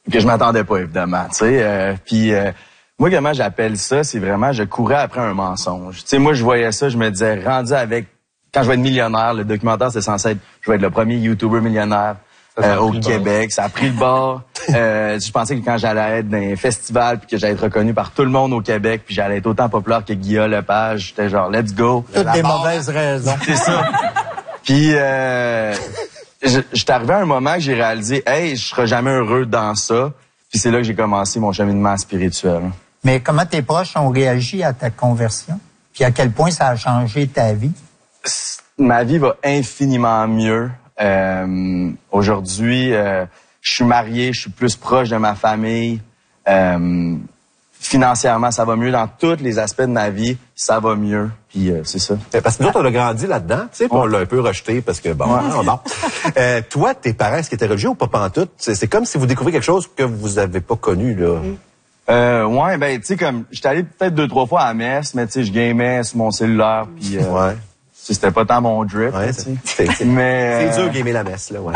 que je m'attendais pas, évidemment, tu sais. Puis moi, comment j'appelle ça, c'est vraiment, je courais après un mensonge. Tu sais, moi, je voyais ça, je me disais, rendu avec, quand je vais être millionnaire, le documentaire, c'est censé être, je vais être le premier YouTuber millionnaire au Québec. Ça a pris le bord. Je pensais que quand j'allais être dans un festival, puis que j'allais être reconnu par tout le monde au Québec, puis j'allais être autant populaire que Guillaume Lepage, j'étais genre, let's go. Toutes des mauvaises raisons. C'est ça. Puis, j'étais arrivé à un moment que j'ai réalisé, hey, je serai jamais heureux dans ça. Puis c'est là que j'ai commencé mon cheminement spirituel. Mais comment tes proches ont réagi à ta conversion? Puis à quel point ça a changé ta vie? Ma vie va infiniment mieux. Aujourd'hui, je suis marié, je suis plus proche de ma famille. Financièrement, ça va mieux. Dans tous les aspects de ma vie, ça va mieux. Puis c'est ça. Parce que nous autres, on a grandi là-dedans, tu sais, puis on l'a un peu rejeté parce que, bon. Toi, tes parents, est-ce qu'ils étaient religieux ou pas pantoute? C'est comme si vous découvrez quelque chose que vous avez pas connu, là. Ouais, ben, tu sais, comme, j'étais allé peut-être 2-3 fois à la messe, mais tu sais, je gamais sur mon cellulaire, puis c'était pas tant mon drip, Ouais, tu sais. Mais c'est dur gamer la messe, là, ouais.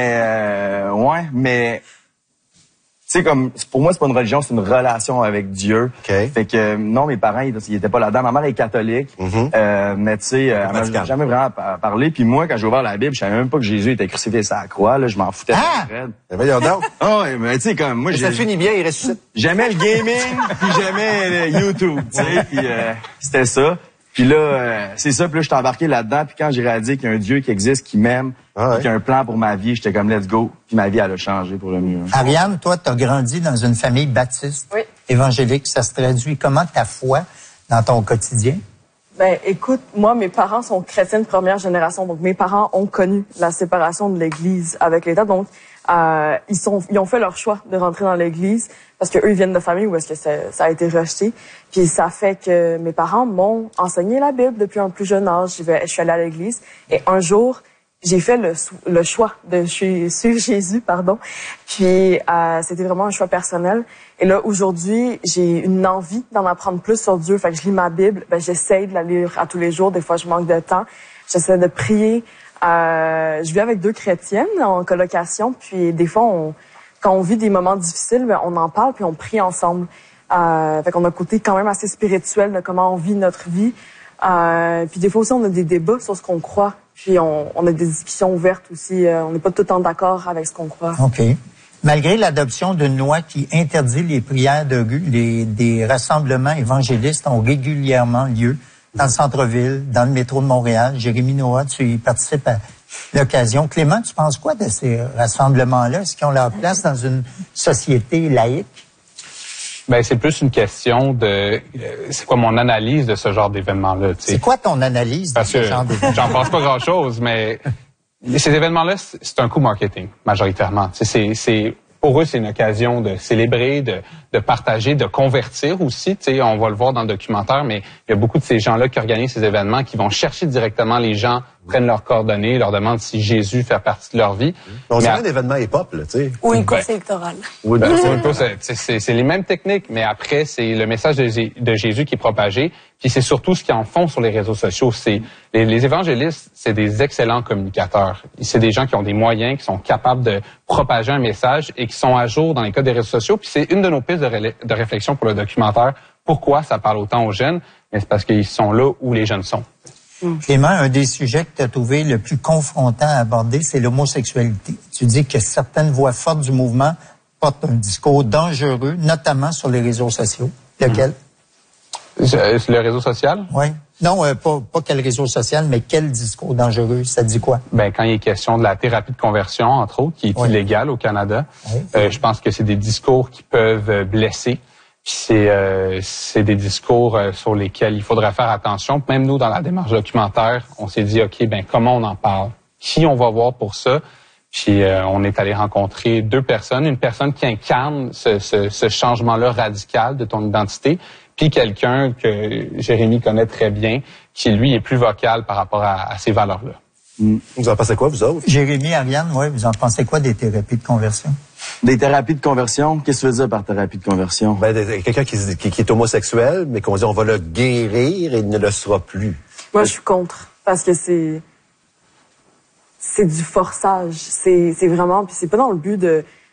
Mais tu sais, comme, pour moi, c'est pas une religion, c'est une relation avec Dieu. Okay. Fait que, non, mes parents, ils étaient pas là-dedans. Ma mère est catholique, mais tu sais, elle m'a jamais vraiment parlé. Puis moi, quand j'ai ouvert la Bible, je savais même pas que Jésus était crucifié sur la croix, là. Je m'en foutais. Voyons donc. Ah ouais, mais tu sais, comme, moi, ça finit bien, il ressuscite. J'aimais le gaming, puis j'aimais le YouTube, tu sais, puis c'était ça. Puis là, c'est ça, puis là, je suis embarqué là-dedans, puis quand j'ai réalisé qu'il y a un Dieu qui existe, qui m'aime, qui a un plan pour ma vie, j'étais comme let's go, puis ma vie, elle a changé pour le mieux. Ariane, toi, tu as grandi dans une famille baptiste, évangélique. Ça se traduit comment ta foi dans ton quotidien? Ben, écoute, moi, mes parents sont chrétiens de première génération, donc mes parents ont connu la séparation de l'Église avec l'État, donc ils ont fait leur choix de rentrer dans l'Église parce que eux ils viennent de familles où est-ce que ça a été rejeté. Puis ça fait que mes parents m'ont enseigné la Bible depuis un plus jeune âge. Je suis allée à l'Église et un jour j'ai fait le choix de suivre Jésus, pardon. Puis c'était vraiment un choix personnel. Et là aujourd'hui j'ai une envie d'en apprendre plus sur Dieu. Fait que je lis ma Bible. Ben j'essaie de la lire à tous les jours. Des fois je manque de temps. J'essaie de prier. Je vis avec 2 chrétiennes en colocation, puis des fois, quand on vit des moments difficiles, ben, on en parle puis on prie ensemble. Fait qu'on a un côté quand même assez spirituel de comment on vit notre vie. Puis des fois aussi, on a des débats sur ce qu'on croit. Puis on a des discussions ouvertes aussi. On n'est pas tout le temps d'accord avec ce qu'on croit. OK. Malgré l'adoption d'une loi qui interdit les prières de rue, des rassemblements évangélistes ont régulièrement lieu dans le centre-ville, dans le métro de Montréal. Jérémy Noah, tu y participes à l'occasion. Clément, tu penses quoi de ces rassemblements-là? Est-ce qu'ils ont leur place dans une société laïque? Ben, c'est plus une question de... c'est quoi mon analyse de ce genre d'événement-là? C'est quoi ton analyse de ce genre d'événement? J'en pense pas grand-chose, mais ces événements-là, c'est un coup marketing, majoritairement. Pour eux, c'est une occasion de célébrer, de partager, de convertir aussi. Tu sais, on va le voir dans le documentaire, mais il y a beaucoup de ces gens-là qui organisent ces événements, qui vont chercher directement les gens, prennent leurs coordonnées, leur demandent si Jésus fait partie de leur vie. On dirait un événement hip-hop, là, tu sais. Ou une course électorale. Oui, c'est les mêmes techniques, mais après, c'est le message de Jésus qui est propagé. Puis c'est surtout ce qu'ils en font sur les réseaux sociaux. Les évangélistes, c'est des excellents communicateurs. C'est des gens qui ont des moyens, qui sont capables de propager un message et qui sont à jour dans les cas des réseaux sociaux. Puis c'est une de nos pistes de réflexion pour le documentaire. Pourquoi ça parle autant aux jeunes? Mais c'est parce qu'ils sont là où les jeunes sont. Clément, un des sujets que tu as trouvé le plus confrontant à aborder, c'est l'homosexualité. Tu dis que certaines voix fortes du mouvement portent un discours dangereux, notamment sur les réseaux sociaux. Lequel? Le réseau social? Oui. Non, pas quel réseau social, mais quel discours dangereux? Ça dit quoi? Ben, quand il est question de la thérapie de conversion, entre autres, qui est illégale au Canada, je pense que c'est des discours qui peuvent blesser. Puis c'est des discours sur lesquels il faudrait faire attention. Même nous, dans la démarche documentaire, on s'est dit, OK, ben comment on en parle? Qui on va voir pour ça? Puis on est allé rencontrer 2 personnes. Une personne qui incarne ce changement-là radical de ton identité, puis quelqu'un que Jérémy connaît très bien, qui, lui, est plus vocal par rapport à ces valeurs-là. Vous en pensez quoi, vous autres? Jérémy, Ariane, vous en pensez quoi des thérapies de conversion? Des thérapies de conversion? Qu'est-ce que tu veux dire par thérapie de conversion? Ben, quelqu'un qui est homosexuel, mais qu'on dit on va le guérir et il ne le sera plus. Moi, je suis contre. Parce que c'est du forçage. C'est vraiment... Puis c'est pas dans le but de